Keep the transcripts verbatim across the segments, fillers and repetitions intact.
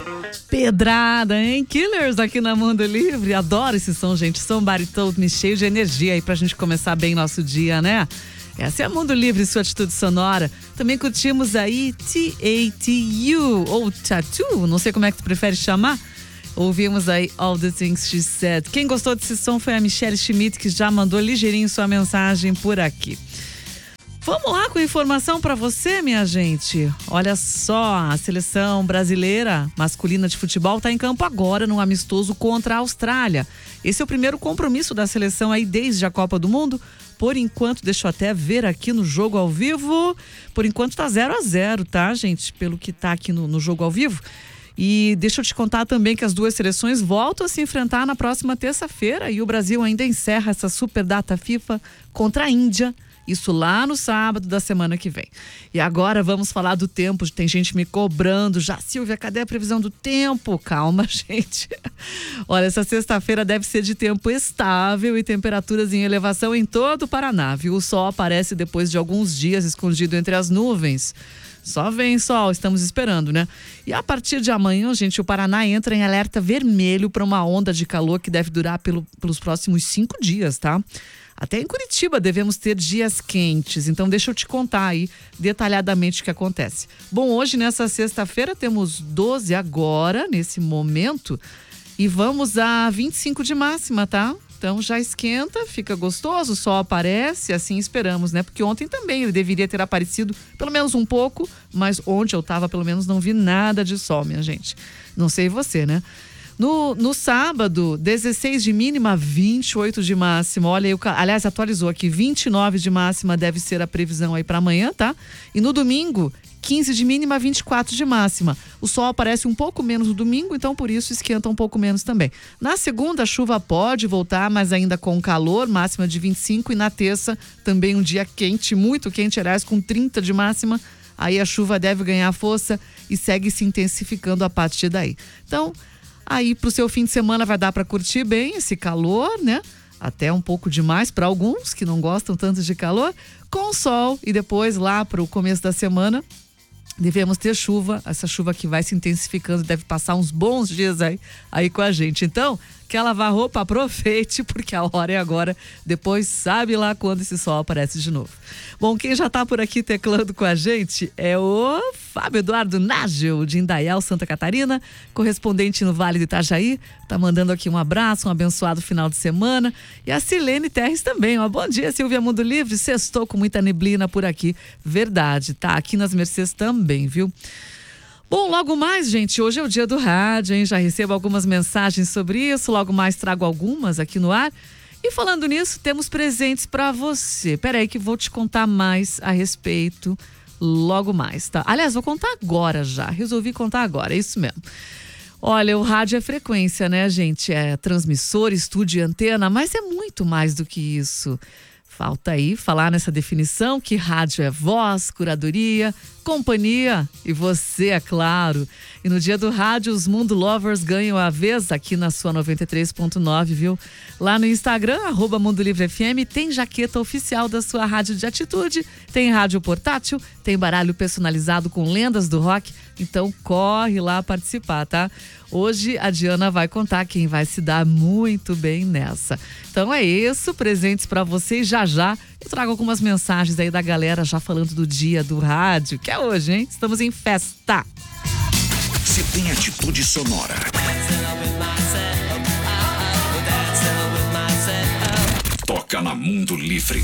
Pedrada, hein? Killers aqui na Mundo Livre. Adoro esse som, gente. Somebody Told Me, cheio de energia aí pra gente começar bem nosso dia, né? Essa é a Mundo Livre, sua atitude sonora. Também curtimos aí T A T U, ou Tattoo, não sei como é que tu prefere chamar. Ouvimos aí All the Things She Said. Quem gostou desse som foi a Michelle Schmidt, que já mandou ligeirinho sua mensagem por aqui. Vamos lá com informação para você, minha gente. Olha só, a seleção brasileira masculina de futebol está em campo agora no amistoso contra a Austrália. Esse é o primeiro compromisso da seleção aí desde a Copa do Mundo. Por enquanto, deixa eu até ver aqui no jogo ao vivo. Por enquanto tá zero a zero, tá, gente? Pelo que tá aqui no, no jogo ao vivo. E deixa eu te contar também que as duas seleções voltam a se enfrentar na próxima terça-feira. E o Brasil ainda encerra essa super data FIFA contra a Índia. Isso lá no sábado da semana que vem. E agora vamos falar do tempo. Tem gente me cobrando já. Silvia, cadê a previsão do tempo? Calma, gente. Olha, essa sexta-feira deve ser de tempo estável e temperaturas em elevação em todo o Paraná, viu? O sol aparece depois de alguns dias escondido entre as nuvens. Só vem sol, estamos esperando, né? E a partir de amanhã, gente, o Paraná entra em alerta vermelho para uma onda de calor que deve durar pelo, pelos próximos cinco dias, tá? Até em Curitiba devemos ter dias quentes, então deixa eu te contar aí detalhadamente o que acontece. Bom, hoje nessa sexta-feira temos doze agora, nesse momento, e vamos a vinte e cinco de máxima, tá? Então já esquenta, fica gostoso, o sol aparece, assim esperamos, né? Porque ontem também ele deveria ter aparecido pelo menos um pouco, mas onde eu tava pelo menos não vi nada de sol, minha gente. Não sei você, né? No, no sábado, dezesseis de mínima, vinte e oito de máxima. Olha aí, aliás, atualizou aqui, vinte e nove de máxima deve ser a previsão aí para amanhã, tá? E no domingo, quinze de mínima, vinte e quatro de máxima. O sol aparece um pouco menos no domingo, então por isso esquenta um pouco menos também. Na segunda, a chuva pode voltar, mas ainda com calor, máxima de vinte e cinco. E na terça, também um dia quente, muito quente, aliás, com trinta de máxima. Aí a chuva deve ganhar força e segue se intensificando a partir daí. Então, aí pro seu fim de semana vai dar para curtir bem esse calor, né? Até um pouco demais para alguns que não gostam tanto de calor, com sol. E depois lá pro começo da semana devemos ter chuva, essa chuva que vai se intensificando, deve passar uns bons dias aí, aí com a gente. Então, quer lavar roupa, aproveite, porque a hora é agora, depois sabe lá quando esse sol aparece de novo. Bom, quem já tá por aqui teclando com a gente é o Fábio Eduardo Nágel, de Indaial, Santa Catarina, correspondente no Vale do Itajaí, tá mandando aqui um abraço, um abençoado final de semana. E a Silene Terres também, ó, bom dia, Silvia Mundo Livre, sextou com muita neblina por aqui, verdade, tá, aqui nas Mercês também, viu? Bom, logo mais, gente, hoje é o dia do rádio, hein? Já recebo algumas mensagens sobre isso, logo mais trago algumas aqui no ar. E falando nisso, temos presentes para você. Peraí que vou te contar mais a respeito logo mais, tá? Aliás, vou contar agora já, resolvi contar agora, é isso mesmo. Olha, o rádio é frequência, né, gente? É transmissor, estúdio e antena, mas é muito mais do que isso. Falta aí falar nessa definição que rádio é voz, curadoria, companhia e você, é claro. E no dia do rádio, os Mundo Lovers ganham a vez aqui na sua noventa e três ponto nove, viu? Lá no Instagram, arroba Mundo Livre F M, tem jaqueta oficial da sua rádio de atitude, tem rádio portátil, tem baralho personalizado com lendas do rock. Então corre lá participar, tá? Hoje a Diana vai contar quem vai se dar muito bem nessa. Então é isso, presentes para vocês já já. Eu trago algumas mensagens aí da galera já falando do dia do rádio, que é hoje, hein? Estamos em festa. Se tem atitude sonora. Toca na Mundo Livre.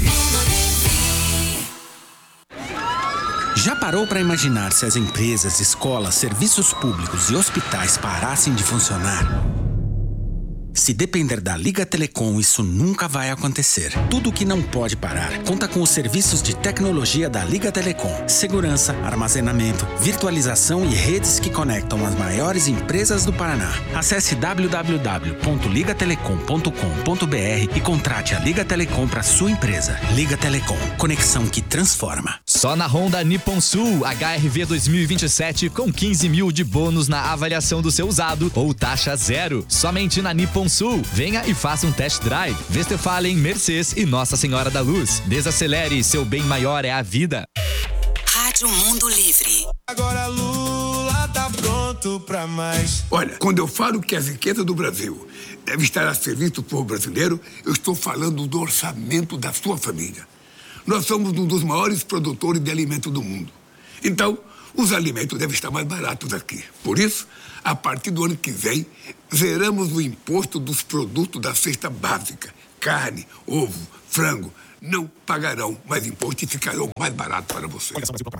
Já parou para imaginar se as empresas, escolas, serviços públicos e hospitais parassem de funcionar? Se depender da Liga Telecom, isso nunca vai acontecer. Tudo que não pode parar conta com os serviços de tecnologia da Liga Telecom. Segurança, armazenamento, virtualização e redes que conectam as maiores empresas do Paraná. Acesse w w w ponto liga telecom ponto com ponto b r e contrate a Liga Telecom para sua empresa. Liga Telecom, conexão que transforma. Só na Honda Nippon Sul, H R V dois mil e vinte e sete com quinze mil de bônus na avaliação do seu usado ou taxa zero. Somente na Nippon Sul. Venha e faça um test drive. Westfalen, Mercês e Nossa Senhora da Luz. Desacelere, seu bem maior é a vida. Rádio Mundo Livre. Agora Lula tá pronto. pronto pra mais. Olha, quando eu falo que as riquezas do Brasil devem estar a serviço do povo brasileiro, eu estou falando do orçamento da sua família. Nós somos um dos maiores produtores de alimentos do mundo. Então, os alimentos devem estar mais baratos aqui. Por isso, a partir do ano que vem, zeramos o imposto dos produtos da cesta básica. Carne, ovo, frango, não pagarão mais imposto e ficarão mais baratos para você.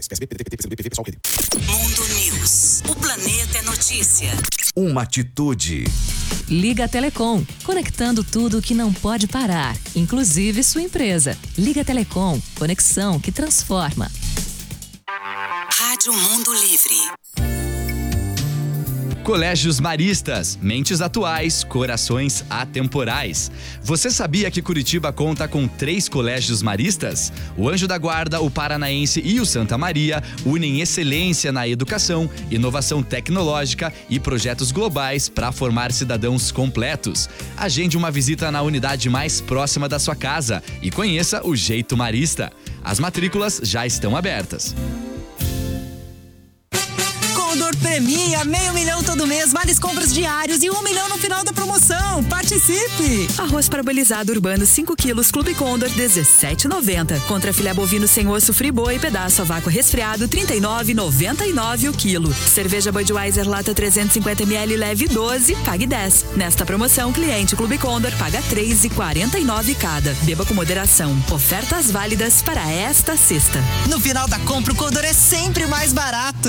Mundo News. O planeta é notícia. Uma atitude. Liga Telecom, conectando tudo que não pode parar, inclusive sua empresa. Liga Telecom, conexão que transforma. Rádio Mundo Livre. Colégios Maristas, mentes atuais, corações atemporais. Você sabia que Curitiba conta com três colégios maristas? O Anjo da Guarda, o Paranaense e o Santa Maria unem excelência na educação, inovação tecnológica e projetos globais para formar cidadãos completos. Agende uma visita na unidade mais próxima da sua casa e conheça o Jeito Marista. As matrículas já estão abertas. Condor premia meio milhão todo mês, vales compras diários e um milhão no final da promoção. Participe! Arroz parabolizado urbano cinco quilos, Clube Condor dezessete reais e noventa centavos. Contra filé bovino sem osso friboi, pedaço a vácuo resfriado trinta e nove reais e noventa e nove centavos o quilo. Cerveja Budweiser lata trezentos e cinquenta mililitros leve doze, pague dez. Nesta promoção, cliente Clube Condor paga três reais e quarenta e nove centavos cada. Beba com moderação. Ofertas válidas para esta sexta. No final da compra, o Condor é sempre mais barato.